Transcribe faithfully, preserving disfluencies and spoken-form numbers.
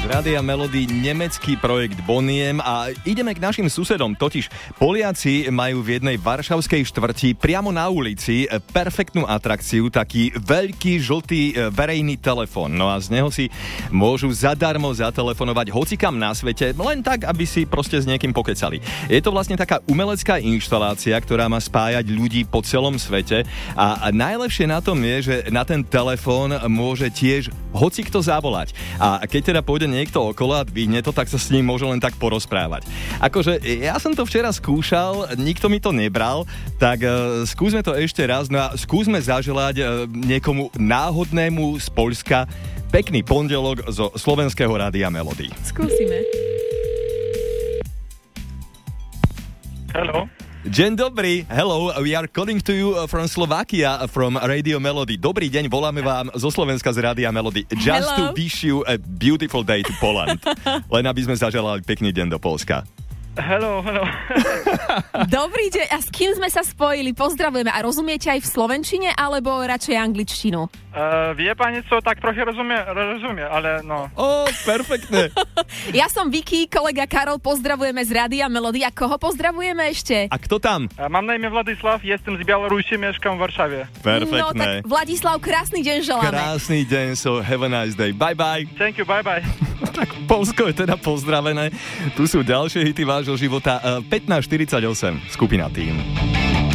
Rádia Melody, nemecký projekt Boniem a ideme k našim susedom, totiž Poliaci majú v jednej varšavskej štvrti priamo na ulici perfektnú atrakciu, taký veľký žltý verejný telefón. No a z neho si môžu zadarmo zatelefonovať hocikam na svete, len tak, aby si proste s niekým pokecali. Je to vlastne taká umelecká inštalácia, ktorá má spájať ľudí po celom svete a najlepšie na tom je, že na ten telefón môže tiež hocikto zavolať. A keď teda pôjde niekto okolo a dvihne to, tak sa s ním môže len tak porozprávať. Akože ja som to včera skúšal, nikto mi to nebral, tak uh, skúsme to ešte raz, no a skúsme zaželať uh, niekomu náhodnému z Poľska pekný pondelok zo slovenského Rádia Melody. Skúsime. Hello. Deň dobrý, hello, we are calling to you from Slovakia, from Radio Melody. Dobrý deň, voláme vám zo Slovenska z Rádia Melody. Just hello. To wish you a beautiful day to Poland. Len aby sme zaželali pekný deň do Polska. Hello, hello. Dobrý deň, a s kým sme sa spojili? Pozdravujeme. A rozumiete aj v slovenčine, alebo radšej angličtinu? Uh, vie pani, co tak trochu rozumie, rozumie, ale no. Ó, perfektne. Ja som Vicky, kolega Karol, pozdravujeme z Rádia Melody. A koho pozdravujeme ešte? A kto tam? Uh, mám na imię Vladislav, jestem z Białorusi, mieszkam w Warszawie. Perfektné. No tak Vladislav, krásny deň želáme. Krásny deň, so have a nice day. Bye bye. Thank you, bye bye. Tak Polsko je teda pozdravené. Tu sú ďalšie hity vášho života. pätnásť štyridsaťosem, skupina Tým.